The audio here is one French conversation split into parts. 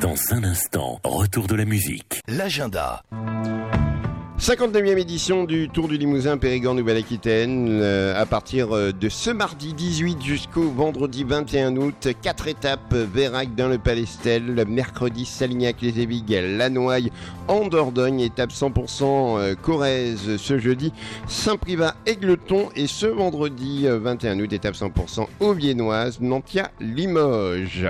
Dans un instant, retour de la musique. L'agenda. 59e édition du Tour du Limousin Périgord Nouvelle-Aquitaine à partir de ce mardi 18 jusqu'au vendredi 21 août. 4 étapes: Vérac dans le Palestel, mercredi Salignac-les-Évigues, Lannoy en Dordogne, étape 100% Corrèze ce jeudi, Saint-Privat-Égleton et ce vendredi 21 août, étape 100% Aubiennoise, Nantia-Limoges.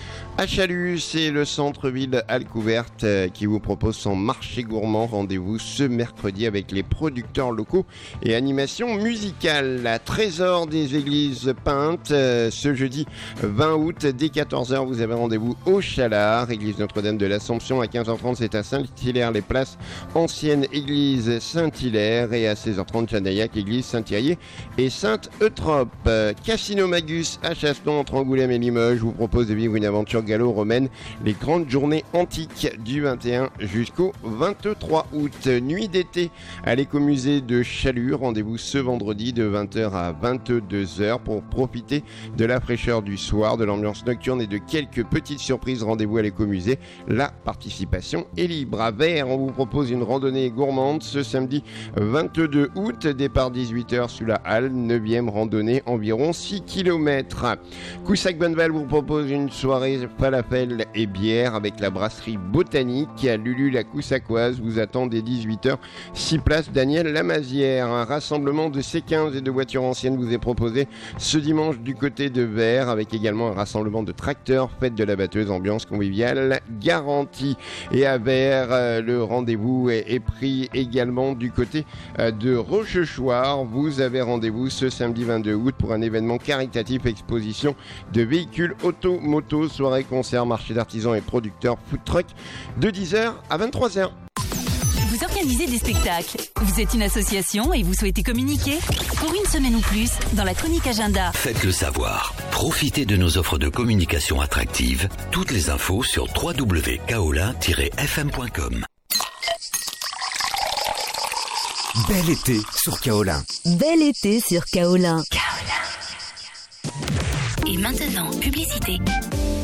À Chalus, c'est le centre-ville Alcouverte qui vous propose son marché gourmand. Rendez-vous ce mercredi avec les producteurs locaux et animation musicale. La Trésor des Églises peintes, ce jeudi 20 août, dès 14h, vous avez rendez-vous au Chalard, église Notre-Dame de l'Assomption. À 15h30, c'est à Saint-Hilaire-les-Places, ancienne église Saint-Hilaire. Et à 16h30, Chanaillac, église Saint-Thierry et Sainte-Eutrope. Casino Magus à Chaston, entre Angoulême et Limoges, vous propose de vivre une aventure gallo-romaine, les grandes journées antiques du 21 jusqu'au 23 août. Nuit d'été à l'écomusée de Chalus, rendez-vous ce vendredi de 20h à 22h pour profiter de la fraîcheur du soir, de l'ambiance nocturne et de quelques petites surprises. Rendez-vous à l'écomusée, la participation est libre. À Vert, on vous propose une randonnée gourmande ce samedi 22 août, départ 18h sous la halle, 9e randonnée, environ 6 km. Coussac-Bonneval vous propose une soirée falafel et bière avec la brasserie botanique. À Lulu la Coussacoise vous attend dès 18h, 6 places Daniel Lamazière. Un rassemblement de C15 et de voitures anciennes vous est proposé ce dimanche du côté de Vert, avec également un rassemblement de tracteurs, fête de la batteuse, ambiance conviviale garantie. Et à Vert, le rendez-vous est pris également du côté de Rochechouart. Vous avez rendez-vous ce samedi 22 août pour un événement caritatif, exposition de véhicules auto-moto, soirée concert, marché d'artisans et producteurs, food truck de 10h à 23h. Vous organisez des spectacles, vous êtes une association et vous souhaitez communiquer? Pour une semaine ou plus, dans la chronique agenda. Faites-le savoir. Profitez de nos offres de communication attractives. Toutes les infos sur www.kaolin-fm.com. Bel été sur Kaolin. Bel été sur Kaolin. Et maintenant, publicité.